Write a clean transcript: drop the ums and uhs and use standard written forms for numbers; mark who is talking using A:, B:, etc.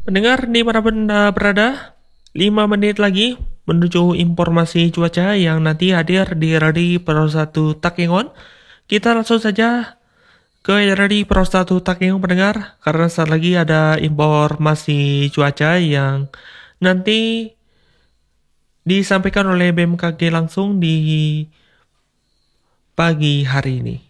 A: Pendengar dimanapun Anda berada, 5 menit lagi menuju informasi cuaca yang nanti hadir di Radio Pro 1 Takengon. Kita langsung saja ke Radio Pro 1 Takengon pendengar, karena saat lagi ada informasi cuaca yang nanti disampaikan oleh BMKG langsung di pagi hari ini.